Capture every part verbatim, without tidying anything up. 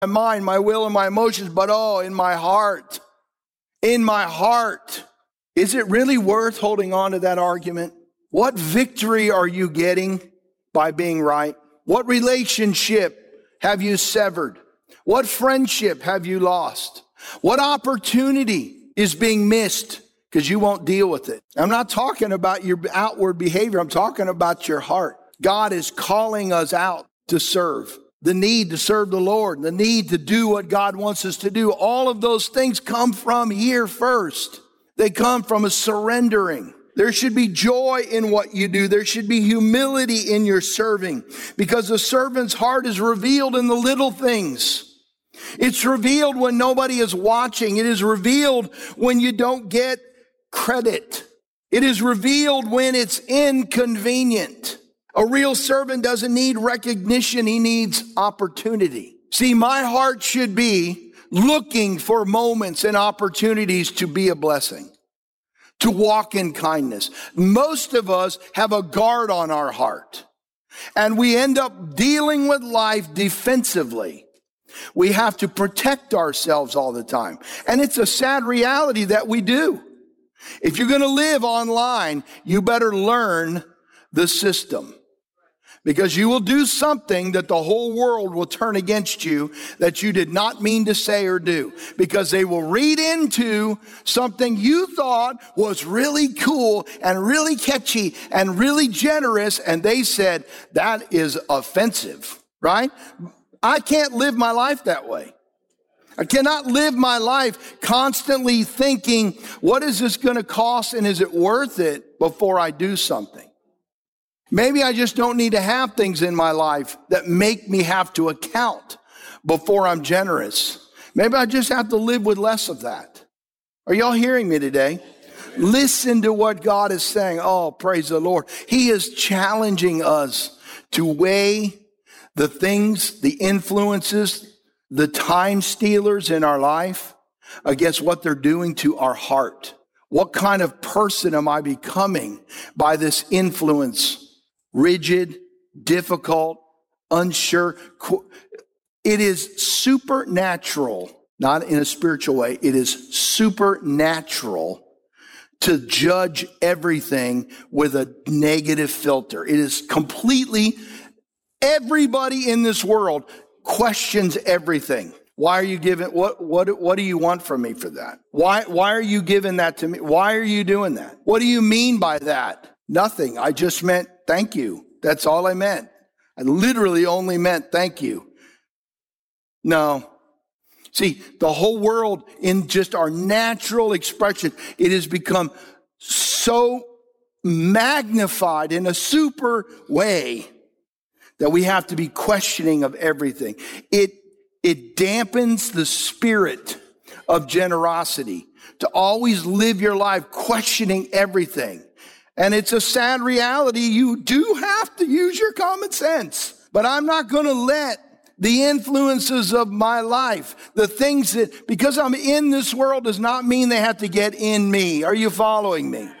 my mind, my will, and my emotions, but oh, in my heart, in my heart. Is it really worth holding on to that argument? What victory are you getting by being right? What relationship have you severed? What friendship have you lost? What opportunity is being missed because you won't deal with it? I'm not talking about your outward behavior. I'm talking about your heart. God is calling us out to serve. The need to serve the Lord, the need to do what God wants us to do. All of those things come from here first. They come from a surrendering. There should be joy in what you do. There should be humility in your serving, because the servant's heart is revealed in the little things. It's revealed when nobody is watching. It is revealed when you don't get credit. It is revealed when it's inconvenient. A real servant doesn't need recognition. He needs opportunity. See, my heart should be looking for moments and opportunities to be a blessing, to walk in kindness. Most of us have a guard on our heart, and we end up dealing with life defensively. We have to protect ourselves all the time. And it's a sad reality that we do. If you're going to live online, you better learn the system, because you will do something that the whole world will turn against you that you did not mean to say or do, because they will read into something you thought was really cool and really catchy and really generous, and they said that is offensive, right? I can't live my life that way. I cannot live my life constantly thinking, what is this going to cost and is it worth it before I do something? Maybe I just don't need to have things in my life that make me have to account before I'm generous. Maybe I just have to live with less of that. Are y'all hearing me today? Listen to what God is saying. Oh, praise the Lord. He is challenging us to weigh the things, the influences, the time stealers in our life against what they're doing to our heart. What kind of person am I becoming by this influence? Rigid, difficult, unsure. It is supernatural, not in a spiritual way. It is supernatural to judge everything with a negative filter. It is completely, everybody in this world questions everything. Why are you giving, what, what, what do you want from me for that? Why, why are you giving that to me? Why are you doing that? What do you mean by that? Nothing. I just meant thank you. That's all I meant. I literally only meant thank you. No. See, the whole world, in just our natural expression, it has become so magnified in a super way that we have to be questioning of everything. It, it dampens the spirit of generosity to always live your life questioning everything. And it's a sad reality. You do have to use your common sense. But I'm not going to let the influences of my life, the things that, because I'm in this world does not mean they have to get in me. Are you following me?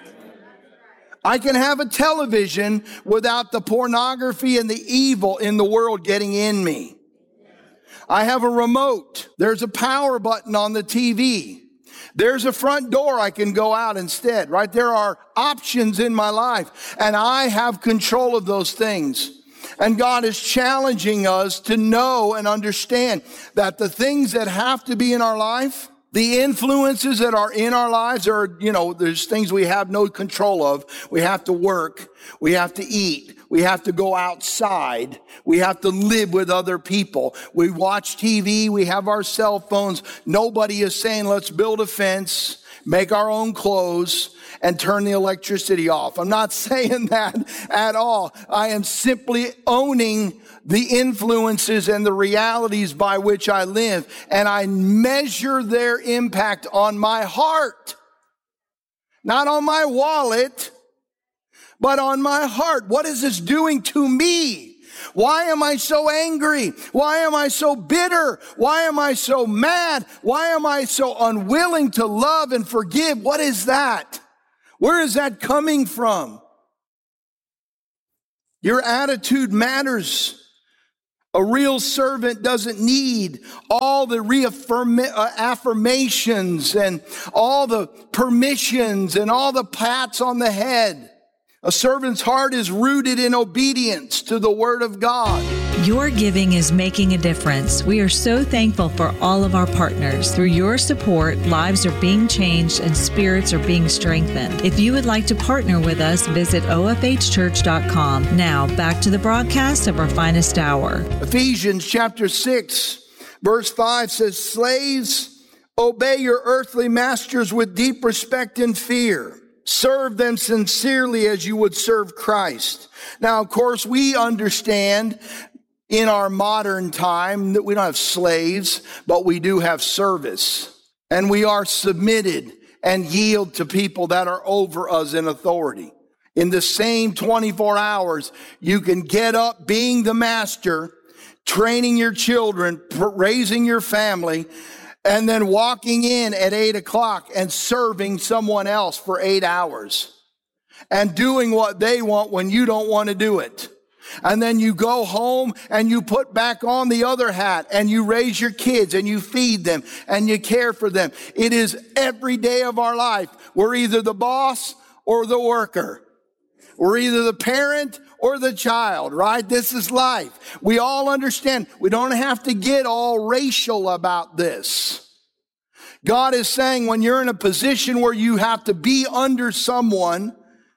I can have a television without the pornography and the evil in the world getting in me. I have a remote. There's a power button on the T V. There's a front door I can go out instead, right? There are options in my life, and I have control of those things. And God is challenging us to know and understand that the things that have to be in our life, the influences that are in our lives are, you know, there's things we have no control of. We have to work. We have to eat. We have to go outside. We have to live with other people. We watch T V. We have our cell phones. Nobody is saying, let's build a fence, make our own clothes, and turn the electricity off. I'm not saying that at all. I am simply owning the influences and the realities by which I live, and I measure their impact on my heart, not on my wallet, but on my heart. What is this doing to me? Why am I so angry? Why am I so bitter? Why am I so mad? Why am I so unwilling to love and forgive? What is that? Where is that coming from? Your attitude matters. A real servant doesn't need all the reaffirm uh, affirmations and all the permissions and all the pats on the head. A servant's heart is rooted in obedience to the word of God. Your giving is making a difference. We are so thankful for all of our partners. Through your support, lives are being changed and spirits are being strengthened. If you would like to partner with us, visit O F H church dot com. Now, back to the broadcast of our finest hour. Ephesians chapter six, verse five says, "Slaves, obey your earthly masters with deep respect and fear. Serve them sincerely as you would serve Christ." Now, of course, we understand in our modern time that we don't have slaves, but we do have service. And we are submitted and yield to people that are over us in authority. In the same twenty-four hours, you can get up being the master, training your children, raising your family, and then walking in at eight o'clock and serving someone else for eight hours and doing what they want when you don't want to do it. And then you go home and you put back on the other hat and you raise your kids and you feed them and you care for them. It is every day of our life. We're either the boss or the worker. We're either the parent or the child, right? This is life. We all understand. We don't have to get all racial about this. God is saying when you're in a position where you have to be under someone,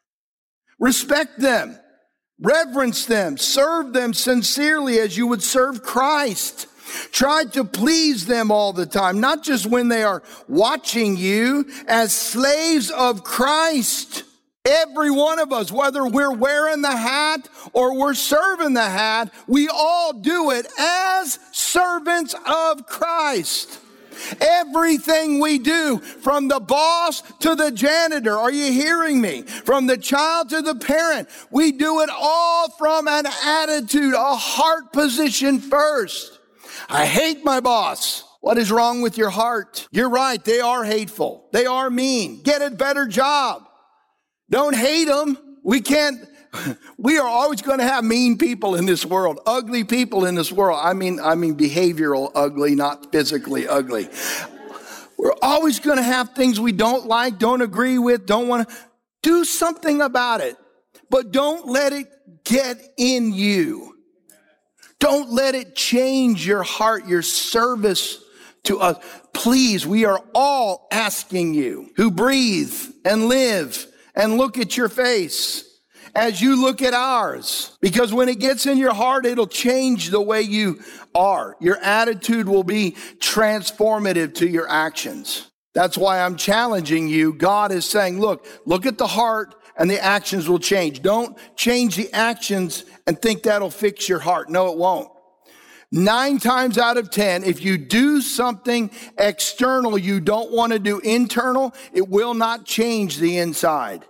respect them, reverence them, serve them sincerely as you would serve Christ. Try to please them all the time, not just when they are watching you, as slaves of Christ. Every one of us, whether we're wearing the hat or we're serving the hat, we all do it as servants of Christ. Everything we do, from the boss to the janitor, are you hearing me? From the child to the parent, we do it all from an attitude, a heart position first. I hate my boss. What is wrong with your heart? You're right, they are hateful. They are mean. Get a better job. Don't hate them. We can't, we are always going to have mean people in this world, ugly people in this world. I mean, I mean behavioral ugly, not physically ugly. We're always going to have things we don't like, don't agree with, don't want to. Do something about it, but don't let it get in you. Don't let it change your heart, your service to us. Please, we are all asking you who breathe and live and look at your face as you look at ours. Because when it gets in your heart, it'll change the way you are. Your attitude will be transformative to your actions. That's why I'm challenging you. God is saying, look, look at the heart and the actions will change. Don't change the actions and think that'll fix your heart. No, it won't. Nine times out of ten, if you do something external you don't want to do internal, it will not change the inside.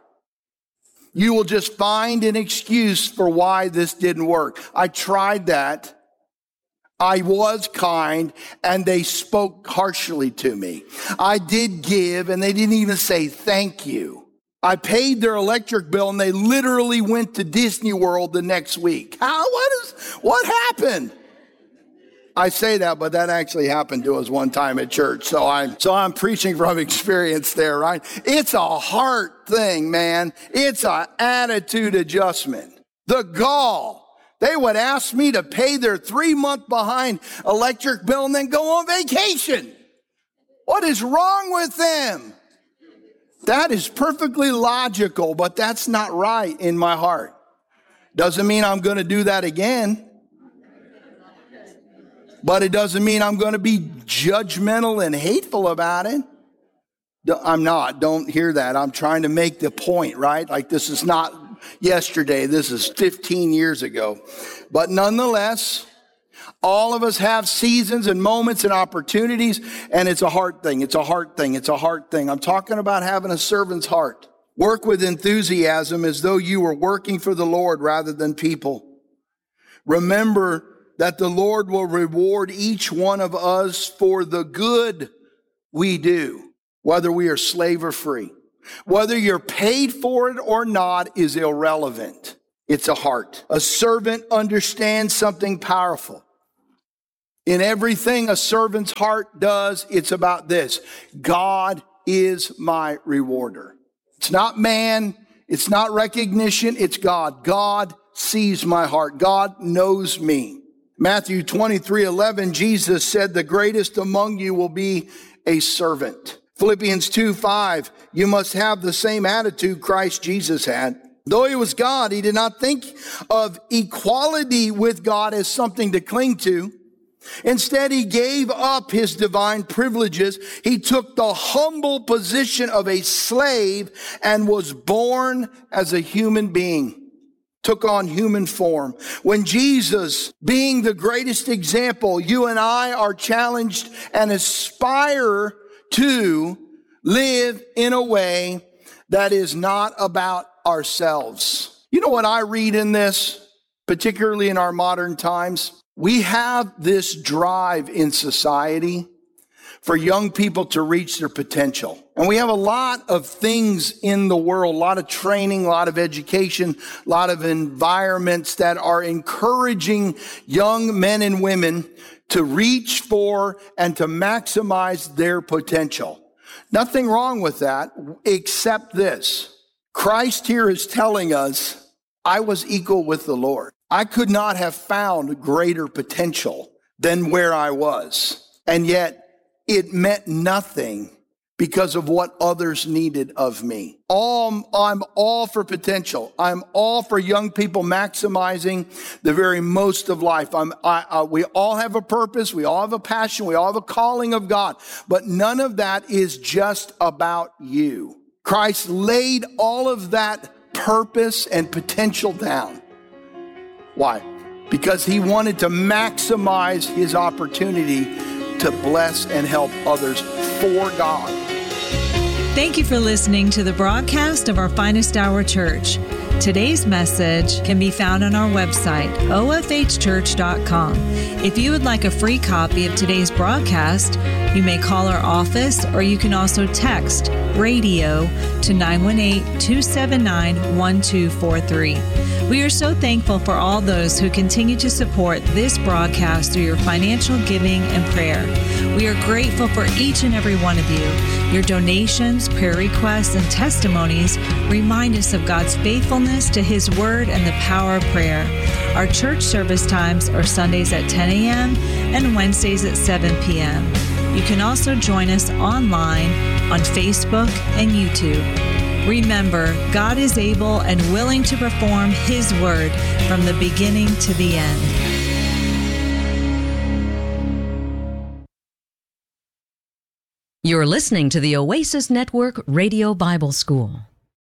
You will just find an excuse for why this didn't work. I tried that. I was kind, and they spoke harshly to me. I did give, and they didn't even say thank you. I paid their electric bill, and they literally went to Disney World the next week. How? What is? What happened? I say that, but that actually happened to us one time at church. So I'm, so I'm preaching from experience there, right? It's a heart thing, man. It's an attitude adjustment. The gall. They would ask me to pay their three month behind electric bill and then go on vacation. What is wrong with them? That is perfectly logical, but that's not right in my heart. Doesn't mean I'm going to do that again. But it doesn't mean I'm going to be judgmental and hateful about it. I'm not. Don't hear that. I'm trying to make the point, right? Like this is not yesterday. This is fifteen years ago. But nonetheless, all of us have seasons and moments and opportunities, and it's a heart thing. It's a heart thing. It's a heart thing. I'm talking about having a servant's heart. Work with enthusiasm as though you were working for the Lord rather than people. Remember that the Lord will reward each one of us for the good we do, whether we are slave or free. Whether you're paid for it or not is irrelevant. It's a heart. A servant understands something powerful. In everything a servant's heart does, it's about this: God is my rewarder. It's not man. It's not recognition. It's God. God sees my heart. God knows me. Matthew twenty-three eleven, Jesus said, the greatest among you will be a servant. Philippians two five, you must have the same attitude Christ Jesus had. Though he was God, he did not think of equality with God as something to cling to. Instead, he gave up his divine privileges. He took the humble position of a slave and was born as a human being. Took on human form. When Jesus, being the greatest example, you and I are challenged and aspire to live in a way that is not about ourselves. You know what I read in this, particularly in our modern times? We have this drive in society for young people to reach their potential. And we have a lot of things in the world, a lot of training, a lot of education, a lot of environments that are encouraging young men and women to reach for and to maximize their potential. Nothing wrong with that, except this. Christ here is telling us, I was equal with the Lord. I could not have found greater potential than where I was. And yet, it meant nothing because of what others needed of me. All, I'm all for potential. I'm all for young people maximizing the very most of life. I'm, I, I, we all have a purpose. We all have a passion. We all have a calling of God. But none of that is just about you. Christ laid all of that purpose and potential down. Why? Because he wanted to maximize his opportunity to bless and help others for God. Thank you for listening to the broadcast of our Finest Hour Church. Today's message can be found on our website, O F H church dot com. If you would like a free copy of today's broadcast, you may call our office, or you can also text radio to nine one eight, two seven nine, one two four three. We are so thankful for all those who continue to support this broadcast through your financial giving and prayer. We are grateful for each and every one of you. Your donations, prayer requests, and testimonies remind us of God's faithfulness to His Word and the power of prayer. Our church service times are Sundays at ten a.m. and Wednesdays at seven p.m. You can also join us online on Facebook and YouTube. Remember, God is able and willing to perform His Word from the beginning to the end. You're listening to the Oasis Network Radio Bible School.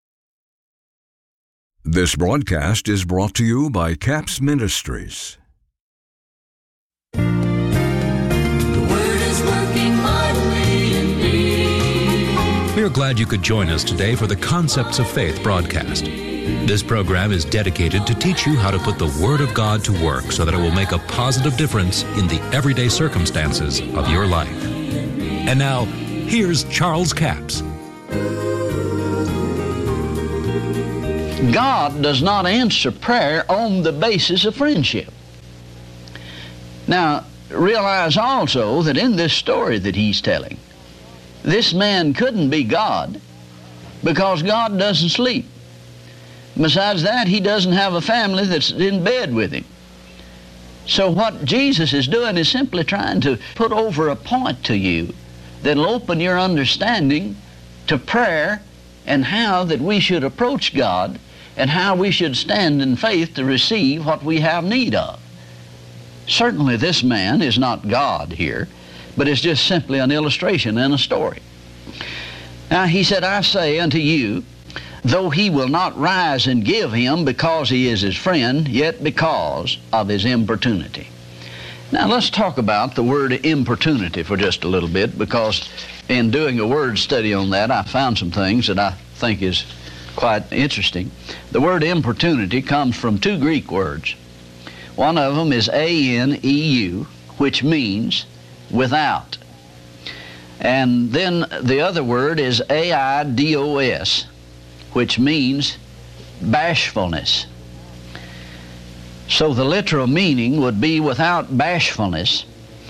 This broadcast is brought to you by Capps Ministries. The Word is working mightily in me. We are glad you could join us today for the Concepts of Faith broadcast. This program is dedicated to teach you how to put the Word of God to work so that it will make a positive difference in the everyday circumstances of your life. And now, here's Charles Capps. God does not answer prayer on the basis of friendship. Now, realize also that in this story that he's telling, this man couldn't be God because God doesn't sleep. Besides that, he doesn't have a family that's in bed with him. So what Jesus is doing is simply trying to put over a point to you that'll open your understanding to prayer and how that we should approach God and how we should stand in faith to receive what we have need of. Certainly this man is not God here, but it's just simply an illustration and a story. Now he said, I say unto you, though he will not rise and give him because he is his friend, yet because of his importunity. Now let's talk about the word importunity for just a little bit, because in doing a word study on that, I found some things that I think is quite interesting. The word importunity comes from two Greek words. One of them is A N E U, which means without. And then the other word is A I D O S, which means bashfulness. So the literal meaning would be without bashfulness.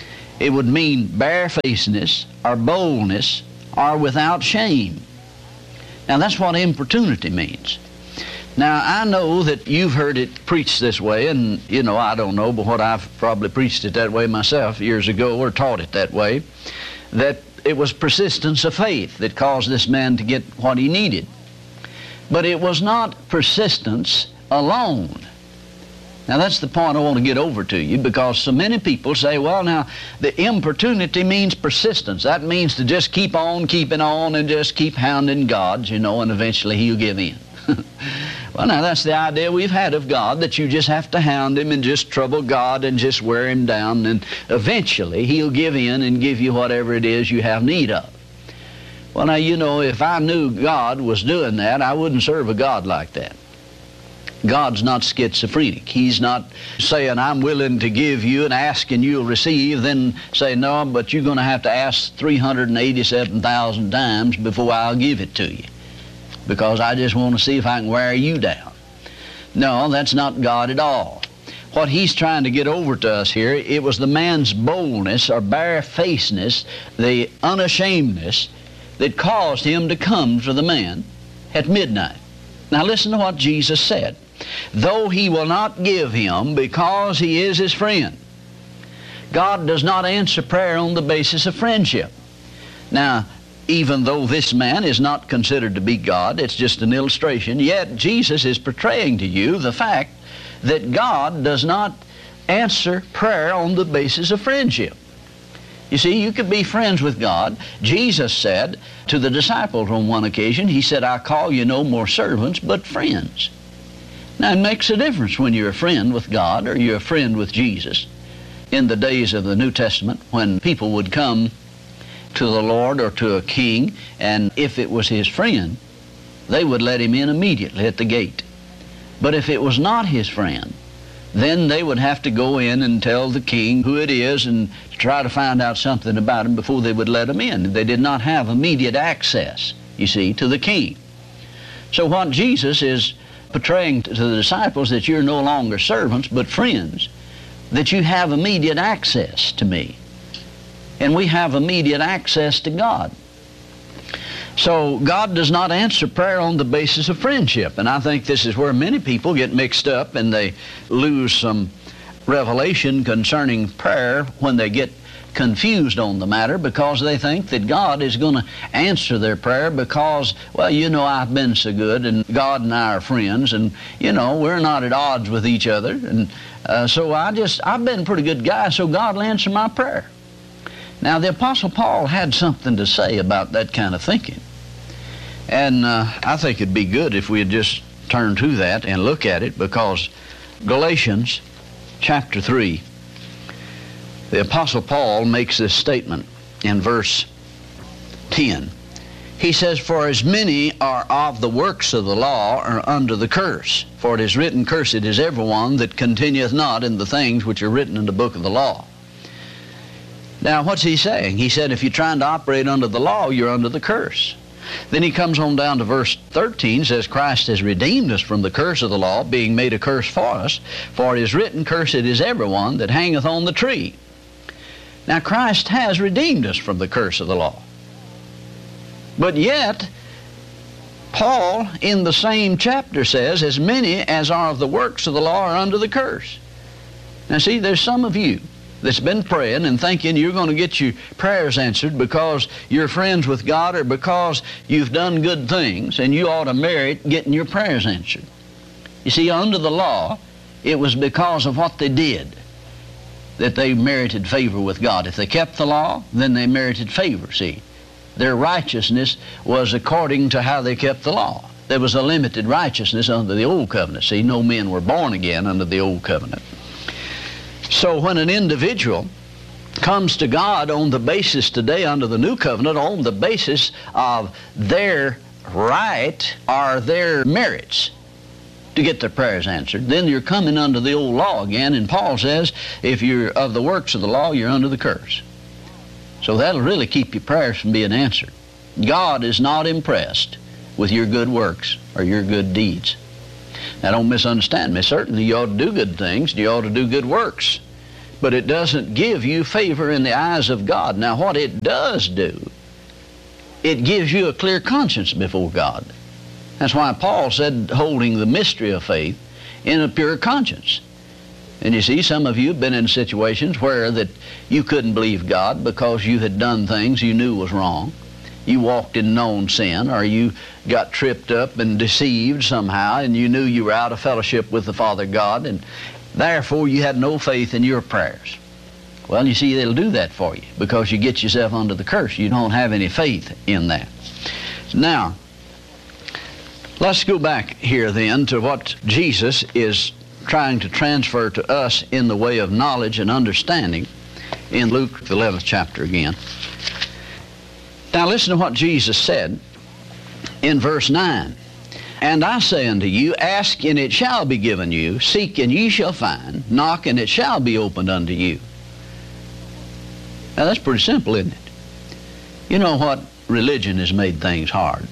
It would mean barefacedness or boldness or without shame. Now that's what importunity means. Now I know that you've heard it preached this way, and you know, I don't know, but what I've probably preached it that way myself years ago, or taught it that way, that it was persistence of faith that caused this man to get what he needed. But it was not persistence alone. Now that's the point I want to get over to you, because so many people say, well now, the importunity means persistence. That means to just keep on keeping on and just keep hounding God, you know, and eventually He'll give in. Well now, that's the idea we've had of God, that you just have to hound Him and just trouble God and just wear Him down, and eventually He'll give in and give you whatever it is you have need of. Well now, you know, if I knew God was doing that, I wouldn't serve a God like that. God's not schizophrenic. He's not saying, I'm willing to give you and ask and you'll receive, then say, no, but you're going to have to ask three hundred eighty-seven thousand times before I'll give it to you, because I just want to see if I can wear you down. No, that's not God at all. What He's trying to get over to us here, it was the man's boldness or barefacedness, the unashamedness, that caused him to come to the man at midnight. Now listen to what Jesus said. Though He will not give him because he is his friend. God does not answer prayer on the basis of friendship. Now, even though this man is not considered to be God, it's just an illustration, yet Jesus is portraying to you the fact that God does not answer prayer on the basis of friendship. You see, you could be friends with God. Jesus said to the disciples on one occasion, He said, I call you no more servants, but friends. Now, it makes a difference when you're a friend with God or you're a friend with Jesus. In the days of the New Testament, when people would come to the Lord or to a king, and if it was his friend, they would let him in immediately at the gate. But if it was not his friend, then they would have to go in and tell the king who it is and try to find out something about him before they would let him in. They did not have immediate access, you see, to the king. So what Jesus is portraying to the disciples, that you're no longer servants but friends, that you have immediate access to me. And we have immediate access to God. So God does not answer prayer on the basis of friendship. And I think this is where many people get mixed up and they lose some revelation concerning prayer when they get confused on the matter, because they think that God is going to answer their prayer because, well, you know, I've been so good and God and I are friends, and, you know, we're not at odds with each other, and uh, so I just, I've been a pretty good guy, so God will answer my prayer. Now, the Apostle Paul had something to say about that kind of thinking. And uh, I think it'd be good if we'd just turn to that and look at it, because Galatians chapter three, the Apostle Paul makes this statement in verse ten. He says, For as many are of the works of the law are under the curse. For it is written, Cursed is everyone that continueth not in the things which are written in the book of the law. Now, what's he saying? He said, if you're trying to operate under the law, you're under the curse. Then he comes on down to verse thirteen, says, Christ has redeemed us from the curse of the law, being made a curse for us. For it is written, Cursed is everyone that hangeth on the tree. Now, Christ has redeemed us from the curse of the law. But yet, Paul, in the same chapter, says, as many as are of the works of the law are under the curse. Now, see, there's some of you that's been praying and thinking you're going to get your prayers answered because you're friends with God or because you've done good things, and you ought to merit getting your prayers answered. You see, under the law, it was because of what they did that they merited favor with God. If they kept the law, then they merited favor, see. Their righteousness was according to how they kept the law. There was a limited righteousness under the old covenant. See, no men were born again under the old covenant. So when an individual comes to God on the basis today under the new covenant, on the basis of their right or their merits to get their prayers answered, then you're coming under the old law again, and Paul says if you're of the works of the law, you're under the curse. So that'll really keep your prayers from being answered. God is not impressed with your good works or your good deeds. Now, don't misunderstand me. Certainly you ought to do good things, you ought to do good works. but it doesn't give you favor in the eyes of God. Now, what it does do, it gives you a clear conscience before God. That's why Paul said, holding the mystery of faith in a pure conscience. And you see, some of you have been in situations where that you couldn't believe God because you had done things you knew was wrong. You walked in known sin, or you got tripped up and deceived somehow, and you knew you were out of fellowship with the Father God, and therefore you had no faith in your prayers. Well, you see, it'll do that for you because you get yourself under the curse. You don't have any faith in that. Now, let's go back here then to what Jesus is trying to transfer to us in the way of knowledge and understanding in Luke, the eleventh chapter again. Now listen to what Jesus said in verse nine. And I say unto you, ask and it shall be given you, seek and ye shall find, knock and it shall be opened unto you. Now that's pretty simple, isn't it? You know what? Religion has made things hard.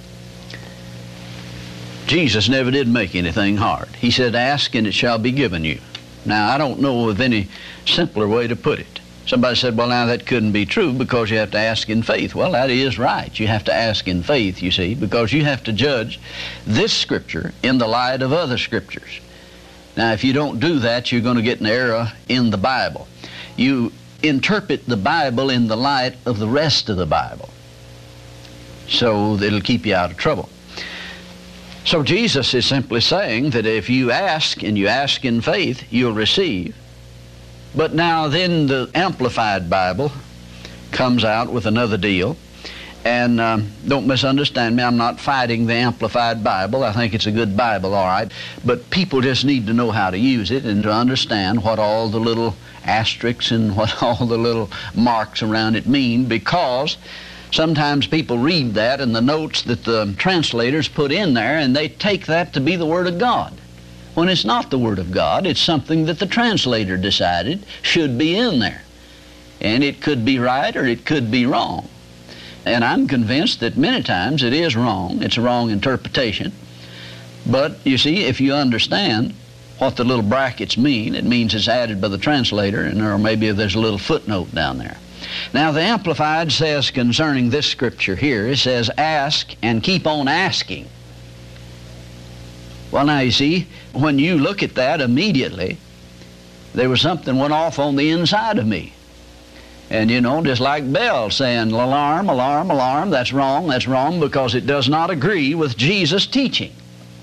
Jesus never did make anything hard. He said, ask and it shall be given you. Now I don't know of any simpler way to put it. Somebody said, well, now that couldn't be true because you have to ask in faith. Well, that is right. You have to ask in faith, you see, because you have to judge this Scripture in the light of other Scriptures. Now, if you don't do that, you're going to get an error in the Bible. You interpret the Bible in the light of the rest of the Bible, so it'll keep you out of trouble. So Jesus is simply saying that if you ask, and you ask in faith, you'll receive. But now then the Amplified Bible comes out with another deal. And um, don't misunderstand me, I'm not fighting the Amplified Bible. I think it's a good Bible, all right. But people just need to know how to use it and to understand what all the little asterisks and what all the little marks around it mean, because sometimes people read that in the notes that the translators put in there, and they take that to be the Word of God. When it's not the Word of God, it's something that the translator decided should be in there. And it could be right or it could be wrong. And I'm convinced that many times it is wrong. It's a wrong interpretation. But, you see, if you understand what the little brackets mean, it means it's added by the translator, and or maybe there's a little footnote down there. Now, the Amplified says concerning this Scripture here, it says, ask and keep on asking. Well, now, you see, when you look at that immediately, there was something went off on the inside of me. And, you know, just like Bell saying, alarm, alarm, alarm, that's wrong, that's wrong, because it does not agree with Jesus' teaching.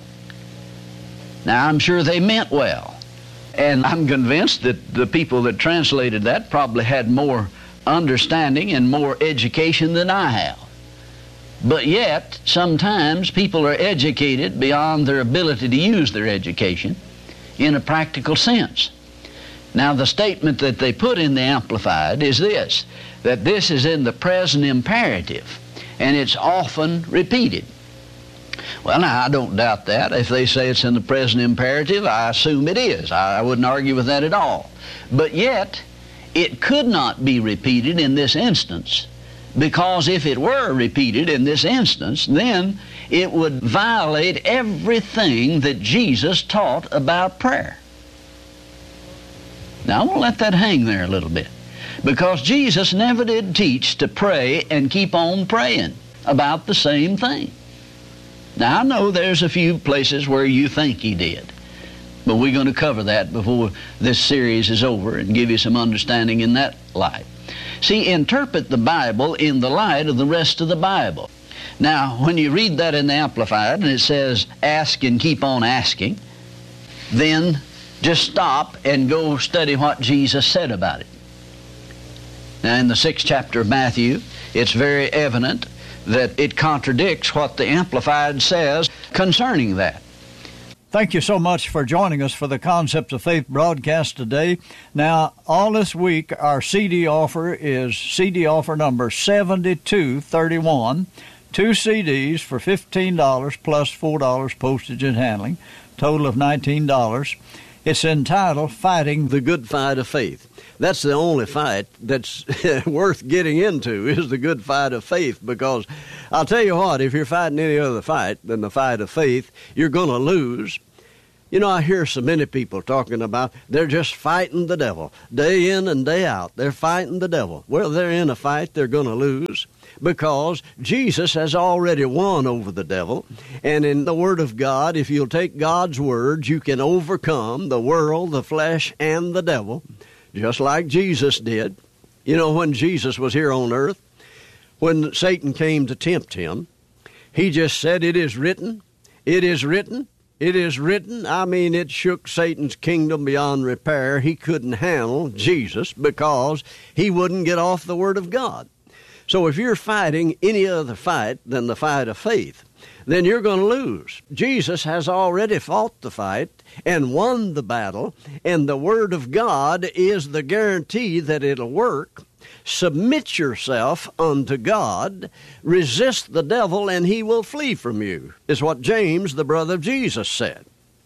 Now, I'm sure they meant well. And I'm convinced that the people that translated that probably had more understanding and more education than I have. But yet, sometimes people are educated beyond their ability to use their education in a practical sense. Now, the statement that they put in the Amplified is this, that this is in the present imperative, and it's often repeated. Well, now, I don't doubt that. If they say it's in the present imperative, I assume it is. I wouldn't argue with that at all. But yet, it could not be repeated in this instance, because if it were repeated in this instance, then it would violate everything that Jesus taught about prayer. Now, I want to let that hang there a little bit, because Jesus never did teach to pray and keep on praying about the same thing. Now, I know there's a few places where you think he did, but we're going to cover that before this series is over and give you some understanding in that light. See, interpret the Bible in the light of the rest of the Bible. Now, when you read that in the Amplified, and it says, ask and keep on asking, then just stop and go study what Jesus said about it. Now, in the sixth chapter of Matthew, it's very evident that it contradicts what the Amplified says concerning that. Thank you so much for joining us for the Concepts of Faith broadcast today. Now, all this week, our C D offer is C D offer number seventy-two thirty-one. Two C Ds for fifteen dollars plus four dollars postage and handling, total of nineteen dollars. It's entitled Fighting the Good Fight of Faith. That's the only fight that's worth getting into, is the good fight of faith, because I'll tell you what, if you're fighting any other fight than the fight of faith, you're going to lose. You know, I hear so many people talking about they're just fighting the devil day in and day out. They're fighting the devil. Well, they're in a fight they're going to lose because Jesus has already won over the devil. And in the Word of God, if you'll take God's Word, you can overcome the world, the flesh, and the devil, just like Jesus did. You know, when Jesus was here on earth, when Satan came to tempt him, he just said, "It is written, it is written, it is written." I mean, it shook Satan's kingdom beyond repair. He couldn't handle Jesus because he wouldn't get off the Word of God. So if you're fighting any other fight than the fight of faith, then you're going to lose. Jesus has already fought the fight and won the battle, and the Word of God is the guarantee that it'll work. Submit yourself unto God, resist the devil, and he will flee from you, is what James, the brother of Jesus, said.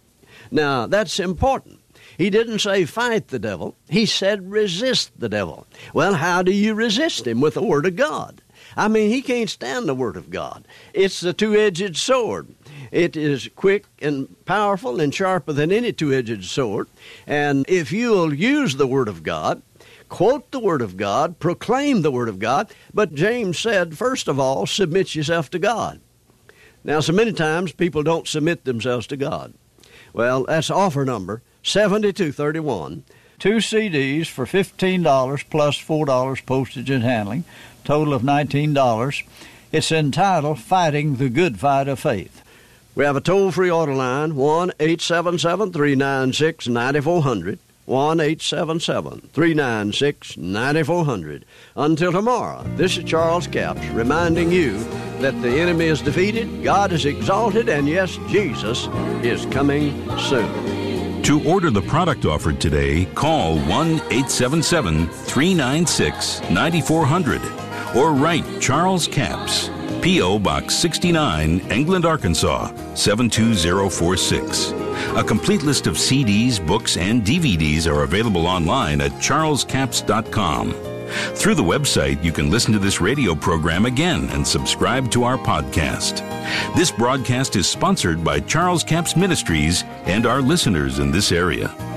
Now, that's important. He didn't say fight the devil. He said resist the devil. Well, how do you resist him? With the Word of God. I mean, he can't stand the Word of God. It's the two-edged sword. It is quick and powerful and sharper than any two-edged sword. And if you'll use the Word of God, quote the Word of God, proclaim the Word of God. But James said, first of all, submit yourself to God. Now, so many times people don't submit themselves to God. Well, that's offer number seventy-two thirty-one. Two C Ds for fifteen dollars plus four dollars postage and handling, total of nineteen dollars. It's entitled Fighting the Good Fight of Faith. We have a toll-free order line, one eight seven seven, three nine six, nine four zero zero. one eight seven seven, three nine six, nine four zero zero. Until tomorrow, this is Charles Capps reminding you that the enemy is defeated, God is exalted, and yes, Jesus is coming soon. To order the product offered today, call one eight seven seven, three nine six, nine four zero zero or write Charles Capps, P O. Box sixty-nine, England, Arkansas, seven two zero four six. A complete list of C Ds, books, and D V Ds are available online at charles capps dot com. Through the website, you can listen to this radio program again and subscribe to our podcast. This broadcast is sponsored by Charles Capps Ministries and our listeners in this area.